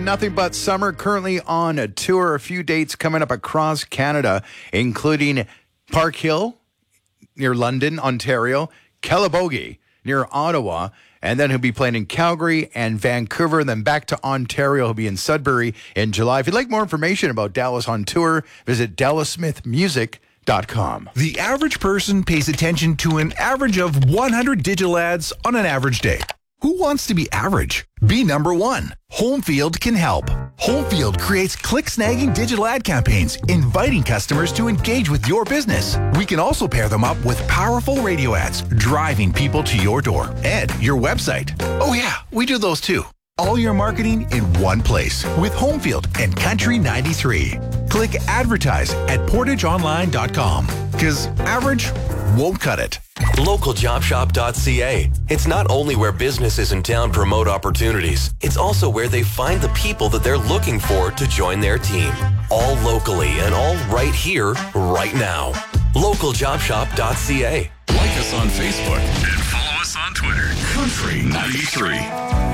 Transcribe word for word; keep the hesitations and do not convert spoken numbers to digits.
Nothing But Summer, currently on a tour. A few dates coming up across Canada, including Park Hill near London, Ontario, Kellibogie near Ottawa, and then he'll be playing in Calgary and Vancouver, then back to Ontario. He'll be in Sudbury in July. If you'd like more information about Dallas on tour, visit dallas smith music dot com. The average person pays attention to an average of one hundred digital ads on an average day. Who wants to be average? Be number one. Homefield can help. Homefield creates click-snagging digital ad campaigns, inviting customers to engage with your business. We can also pair them up with powerful radio ads, driving people to your door and your website. Oh yeah, we do those too. All your marketing in one place with Homefield and Country ninety-three. Click advertise at portage online dot com because average won't cut it. local job shop dot c a. It's not only where businesses in town promote opportunities, it's also where they find the people that they're looking for to join their team. All locally and all right here, right now. local job shop dot c a. Like us on Facebook and follow us on Twitter. Country ninety-three.